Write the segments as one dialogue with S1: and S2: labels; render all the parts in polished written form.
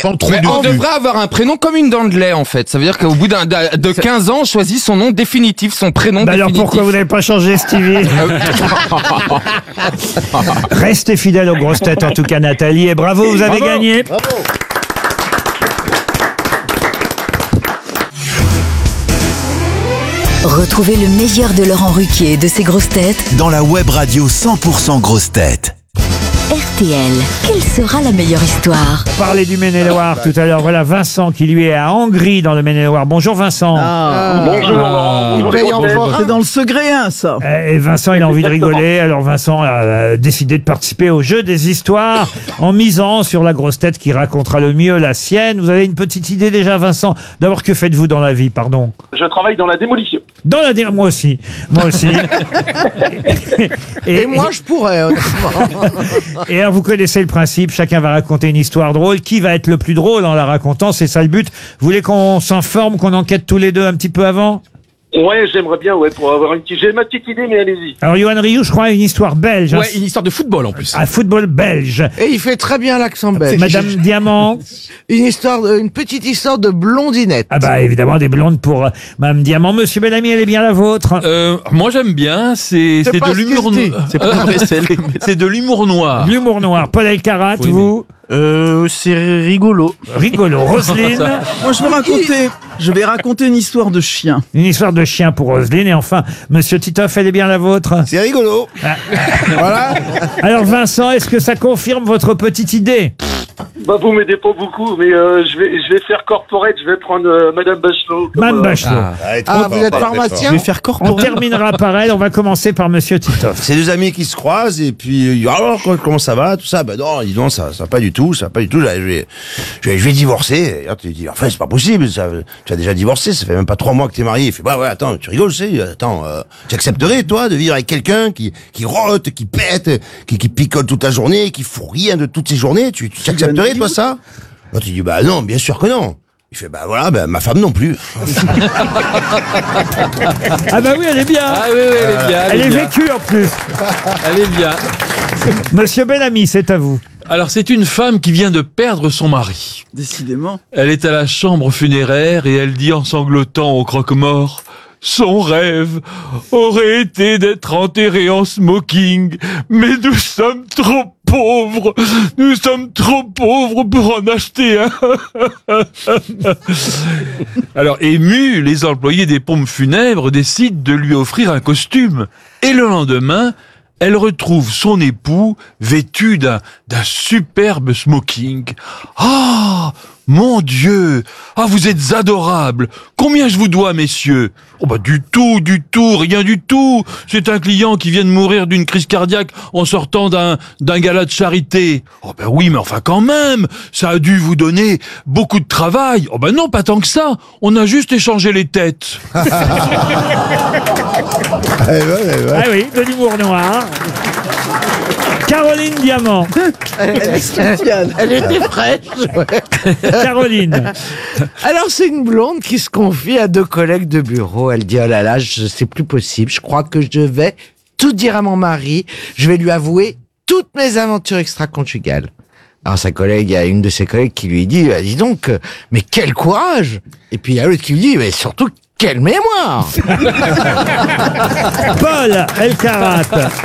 S1: franchement, trop
S2: On devrait avoir un prénom comme une dent de lait, en fait. Ça veut dire qu'au bout de 15 ans, on choisit son nom définitif, son prénom définitif.
S3: Alors pourquoi vous n'avez pas changé, Stevie? Restez fidèles aux grosses têtes, en tout cas, Nathalie. Et bravo, vous avez gagné.
S1: Bravo.
S4: Retrouvez le meilleur de Laurent Ruquier et de ses grosses têtes
S5: dans la web radio 100% grosses têtes.
S4: RTL. Quelle sera la meilleure histoire?
S3: On parlait du Maine-et-Loire tout à l'heure. Voilà Vincent qui lui est à Angry dans le Maine-et-Loire. Bonjour Vincent.
S6: Bonjour. C'est dans le Segréen, ça.
S3: Et Vincent, il a envie de rigoler. Alors Vincent a décidé de participer au jeu des histoires en misant sur la grosse tête qui racontera le mieux la sienne. Vous avez une petite idée déjà, Vincent? D'abord, que faites-vous dans la vie, pardon?
S7: Je travaille dans la démolition.
S3: Moi aussi.
S1: Et moi, je pourrais, honnêtement.
S3: Et alors, vous connaissez le principe, chacun va raconter une histoire drôle. Qui va être le plus drôle en la racontant? C'est ça le but. Vous voulez qu'on s'informe, qu'on enquête tous les deux un petit peu avant?
S7: Ouais, j'aimerais bien, pour avoir j'ai ma petite idée, mais allez-y.
S3: Alors, Yoann Rioux, je crois, une histoire belge.
S2: Ouais, une histoire de football en plus.
S3: Un football belge.
S1: Et il fait très bien l'accent belge.
S3: Madame Diamant.
S1: Une petite histoire de blondinette.
S3: Ah bah évidemment des blondes pour Madame Diamant. Monsieur Bellamy, elle est bien la vôtre?
S8: Moi j'aime bien, c'est de l'humour c'est de l'humour noir.
S3: L'humour noir. Paul Elkarat, vous?
S6: C'est rigolo.
S3: Roselyne.
S6: Moi, je vais raconter une histoire de chien.
S3: Une histoire de chien pour Roselyne. Et enfin, Monsieur Titoff, elle est bien la vôtre?
S1: C'est rigolo. Voilà.
S3: Alors Vincent, est-ce que ça confirme votre petite idée?
S7: Bah, vous m'aidez pas beaucoup, mais je vais faire corporate, je vais prendre Madame Bachelot.
S3: Madame Bachelot.
S1: Vous êtes pharmacien?
S6: Je vais faire corporate.
S3: On terminera par elle. On va commencer par Monsieur Titoff.
S9: C'est deux amis qui se croisent et puis alors comment ça va, tout ça. Ben non, dis donc, ça va pas du tout, je vais divorcer. Et là, tu dis enfin c'est pas possible, tu as déjà divorcé, ça fait même pas 3 mois que t'es marié. Il fait ouais attends, tu rigoles, tu accepterais toi de vivre avec quelqu'un qui rote, qui pète, qui picole toute la journée, qui fout rien de toutes ses journées, tu accepterais toi ça? Là, tu dis bah non, bien sûr que non. Il fait ma femme non plus.
S3: Ah bah oui, elle est bien.
S8: Ah oui, elle est bien.
S3: Elle est vécue en plus.
S8: Elle est bien.
S3: Monsieur Bellamy, c'est à vous.
S8: Alors c'est une femme qui vient de perdre son mari.
S6: Décidément.
S8: Elle est à la chambre funéraire et elle dit en sanglotant au croque-mort: son rêve aurait été d'être enterré en smoking, mais nous sommes trop pauvres. Nous sommes trop pauvres pour en acheter un. Alors, émus, les employés des pompes funèbres décident de lui offrir un costume. Et le lendemain, elle retrouve son époux vêtu d'un superbe smoking. Ah, mon Dieu! Ah, vous êtes adorables! Combien je vous dois, messieurs? Oh bah du tout, rien du tout! C'est un client qui vient de mourir d'une crise cardiaque en sortant d'un gala de charité. Oh bah oui, mais enfin quand même! Ça a dû vous donner beaucoup de travail. Oh bah non, pas tant que ça! On a juste échangé les têtes.
S3: Ah oui, de l'humour noir. Caroline Diamant.
S1: Elle était fraîche.
S3: Caroline.
S1: Alors, c'est une blonde qui se confie à 2 collègues de bureau. Elle dit, oh là là, c'est plus possible. Je crois que je vais tout dire à mon mari. Je vais lui avouer toutes mes aventures extra-conjugales. Alors, il y a une de ses collègues qui lui dit, dis donc, mais quel courage! Et puis, il y a l'autre qui lui dit, mais surtout, quelle mémoire!
S3: Paul Elkarat.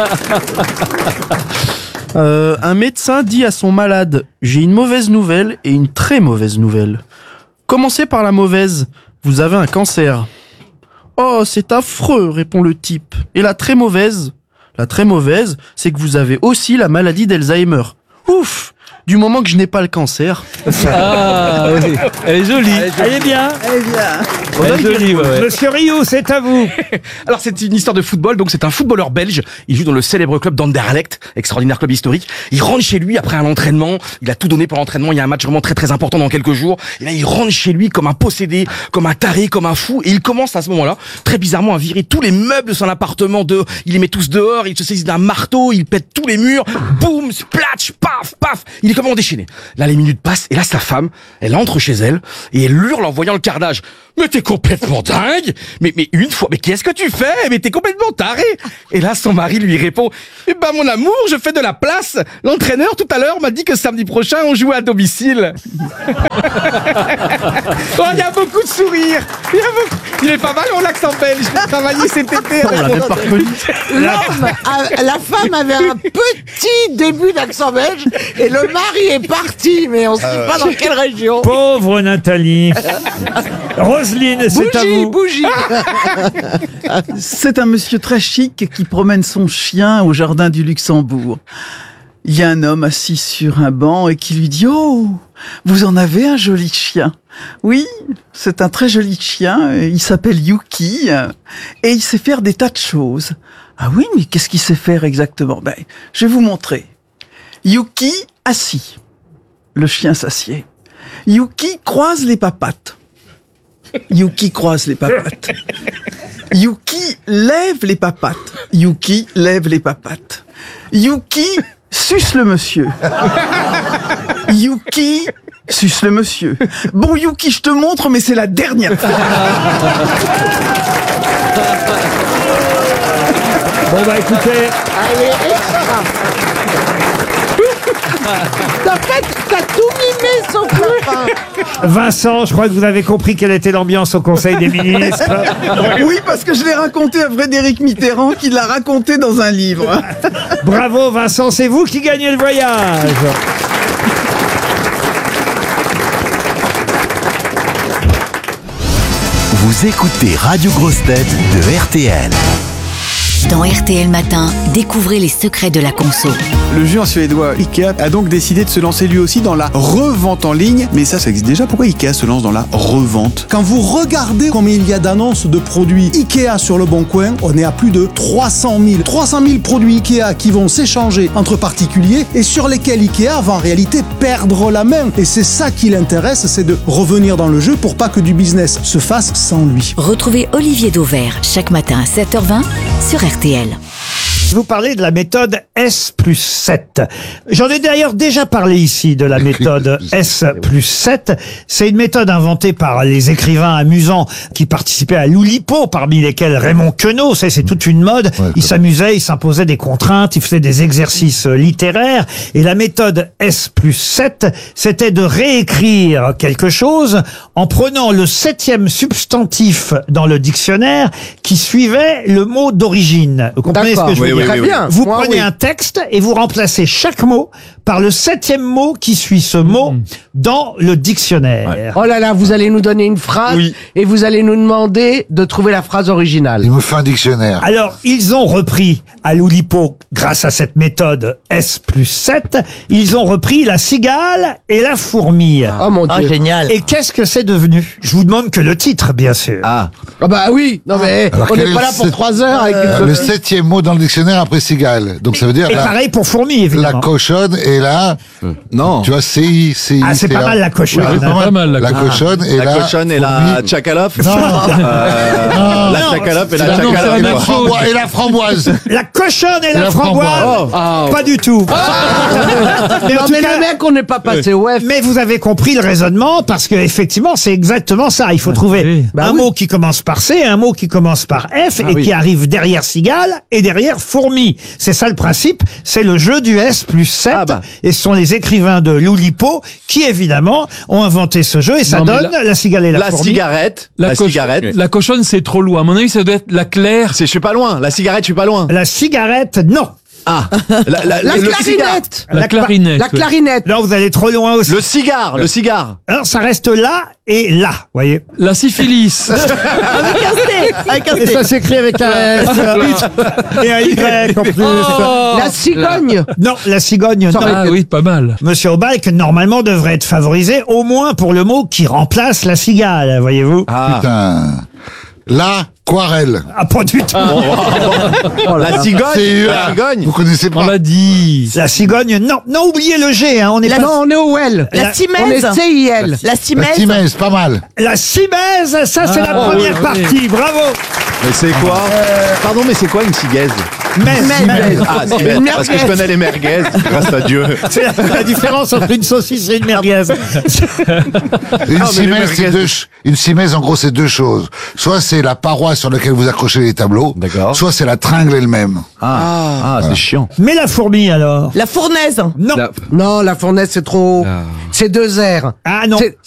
S6: Un médecin dit à son malade: j'ai une mauvaise nouvelle et une très mauvaise nouvelle. Commencez par la mauvaise. Vous avez un cancer. Oh, c'est affreux, répond le type. Et la très mauvaise? La très mauvaise, c'est que vous avez aussi la maladie d'Alzheimer. Ouf! Du moment que je n'ai pas le cancer.
S8: Ah oui, elle est jolie.
S3: Elle est bien.
S8: Elle est jolie, ouais.
S3: Monsieur Rioux, c'est à vous.
S2: Alors c'est une histoire de football, donc c'est un footballeur belge. Il joue dans le célèbre club d'Anderlecht, extraordinaire club historique. Il rentre chez lui après un entraînement. Il a tout donné pour l'entraînement. Il y a un match vraiment très très important dans quelques jours. Et là il rentre chez lui comme un possédé, comme un taré, comme un fou. Et il commence à ce moment-là, très bizarrement, à virer tous les meubles de son appartement. Il les met tous dehors. Il se saisit d'un marteau. Il pète tous les murs. Boum, splatch, paf, paf. Il est complètement déchaîné. Là les minutes passent et là sa femme, elle entre chez elle et elle hurle en voyant le carnage. mais t'es complètement dingue. Mais une fois, mais qu'est-ce que tu fais? Mais t'es complètement taré. Et là, son mari lui répond, eh ben, mon amour, je fais de la place. L'entraîneur, tout à l'heure, m'a dit que samedi prochain, on jouait à domicile. Oh, il y a beaucoup de sourires. Il est pas mal, mon accent belge. J'ai travaillé cet été.
S6: On l'avait pas reconnu.
S1: La femme avait un petit début d'accent belge et le mari est parti, mais on ne sait pas dans quelle région.
S3: Pauvre Nathalie. Roselyne, c'est à vous.
S1: Bougie.
S10: C'est un monsieur très chic qui promène son chien au jardin du Luxembourg. Il y a un homme assis sur un banc et qui lui dit « Oh, vous en avez un joli chien ?» « Oui, c'est un très joli chien, il s'appelle Yuki et il sait faire des tas de choses. »« Ah oui, mais qu'est-ce qu'il sait faire exactement ?» Ben, je vais vous montrer. Yuki assis. Le chien s'assied. Yuki croise les papates. Yuki croise les papates. Yuki lève les papates. Yuki lève les papates. Yuki suce le monsieur. Yuki suce le monsieur. Bon Yuki, je te montre, mais c'est la dernière fois.
S3: Bon bah écoutez,
S1: Allez, extra. T'as tout mimé son copain.
S3: Vincent, je crois que vous avez compris quelle était l'ambiance au Conseil des ministres.
S10: Oui, parce que je l'ai raconté à Frédéric Mitterrand, qui l'a raconté dans un livre.
S3: Bravo Vincent, c'est vous qui gagnez le voyage.
S5: Vous écoutez Radio Grosse Tête de RTL.
S4: Dans RTL Matin, découvrez les secrets de la conso.
S11: Le géant suédois Ikea a donc décidé de se lancer lui aussi dans la revente en ligne. Mais ça existe déjà. Pourquoi Ikea se lance dans la revente?
S12: Quand vous regardez combien il y a d'annonces de produits Ikea sur le Bon Coin, on est à plus de 300 000. 300 000 produits Ikea qui vont s'échanger entre particuliers et sur lesquels Ikea va en réalité perdre la main. Et c'est ça qui l'intéresse, c'est de revenir dans le jeu pour pas que du business se fasse sans lui.
S4: Retrouvez Olivier Dauvert chaque matin à 7h20 sur RTL.
S3: Je vous parlais de la méthode S+7. J'en ai d'ailleurs déjà parlé ici de la méthode S+7. C'est une méthode inventée par les écrivains amusants qui participaient à l'Oulipo, parmi lesquels Raymond Queneau. C'est toute une mode. Il s'amusait, il s'imposait des contraintes, il faisait des exercices littéraires. Et la méthode S+7, c'était de réécrire quelque chose en prenant le 7e substantif dans le dictionnaire qui suivait le mot d'origine. Vous comprenez ce que je veux dire?
S1: Très bien.
S3: Vous
S1: Moi,
S3: prenez un texte et vous remplacez chaque mot par le 7e mot qui suit ce mot dans le dictionnaire.
S1: Oh là là, vous allez nous donner une phrase et vous allez nous demander de trouver la phrase originale.
S13: Il me fait un dictionnaire.
S3: Alors, ils ont repris à l'Oulipo, grâce à cette méthode S+7, ils ont repris la cigale et la fourmi.
S1: Oh mon Dieu.
S3: Génial. Et qu'est-ce que c'est devenu? Je vous demande que le titre, bien sûr.
S1: Ah bah oui, non mais
S13: Alors,
S1: on
S13: quel
S1: n'est
S13: est
S1: pas là pour 3 heures avec une
S13: le
S1: copie.
S13: 7e mot dans le dictionnaire après cigale. Donc ça veut dire
S3: Et pareil pour fourmi, évidemment.
S13: la cochonne et la...
S11: Non.
S13: Tu vois, CI.
S3: Ah, c'est pas mal la cochonne.
S13: Ouais,
S8: C'est pas mal,
S13: la cochonne et la...
S11: cochonne et la tchakalope.
S13: Non.
S11: La tchakalope et la
S8: Non, c'est la même
S11: tchakalope.
S8: chose.
S13: Et la framboise.
S3: La cochonne et la
S13: la
S3: framboise.
S13: framboise.
S3: Pas du tout. Mais en
S1: Non
S3: tout
S1: mais
S3: cas,
S1: le mec, on n'est pas passé au F.
S3: mais vous avez compris le raisonnement parce que effectivement c'est exactement ça. Il faut trouver un mot qui commence par C, un mot qui commence par F et qui arrive derrière cigale et derrière fourmi. C'est ça le principe. C'est le jeu du S+7 et ce sont les écrivains de l'Oulipo qui évidemment ont inventé ce jeu et ça
S8: Non, mais
S3: donne la cigale et la fourmi.
S11: cigarette.
S8: La cochonne, c'est trop loin. À mon avis, ça doit être la claire.
S11: Je suis pas loin. La cigarette, je suis pas loin.
S3: La cigarette, non.
S11: Ah.
S1: La clarinette.
S8: La clarinette.
S1: La clarinette.
S3: Non, vous allez trop loin aussi.
S11: Le cigare. Le cigare.
S3: Alors ça reste là et là, voyez.
S8: La syphilis.
S3: Et ça s'écrit avec un S et un Y en plus.
S1: La cigogne.
S3: Non, la cigogne, non.
S8: Ah oui, pas mal.
S3: Monsieur Aubalk, normalement, devrait être favorisé au moins pour le mot qui remplace la cigale, voyez-vous.
S13: Putain. L'aquarelle.
S3: Ah, pas du tout.
S11: La cigogne. La cigogne.
S13: Vous connaissez
S8: On
S13: pas?
S8: l'a dit.
S3: La cigogne, non. Non, oubliez le G, hein. On est pas...
S1: Non, on est au L.
S4: La cimèse.
S1: On est CIL.
S4: La
S13: La
S4: cimèse.
S13: timèse, pas mal.
S3: La cimèse, ça c'est la première partie. Bravo.
S11: Mais c'est quoi? Pardon, mais c'est quoi une cigaise?
S14: Ah, Simède, parce que je connais les merguez, grâce à Dieu.
S3: C'est la différence entre une saucisse et une merguez.
S13: Une simèze, en gros, c'est deux choses. Soit c'est la paroi sur laquelle vous accrochez les tableaux, soit c'est la tringle elle-même.
S14: C'est chiant.
S3: Mais la fourmi, alors?
S15: La fournaise.
S3: Non.
S1: Non, la fournaise, c'est trop. C'est 2 R.
S3: Ah non.